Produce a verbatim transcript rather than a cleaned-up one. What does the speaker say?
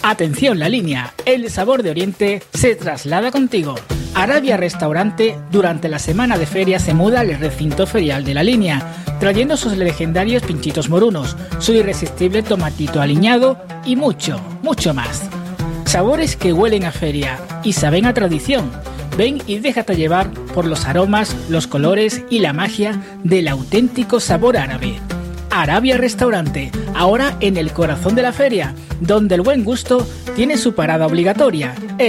Atención, La Línea, el sabor de Oriente se traslada contigo. Arabia Restaurante durante la semana de feria se muda al recinto ferial de La Línea, trayendo sus legendarios pinchitos morunos, su irresistible tomatito aliñado y mucho, mucho más. Sabores que huelen a feria y saben a tradición. Ven y déjate llevar por los aromas, los colores y la magia del auténtico sabor árabe. Arabia Restaurante, ahora en el corazón de la feria, donde el buen gusto tiene su parada obligatoria.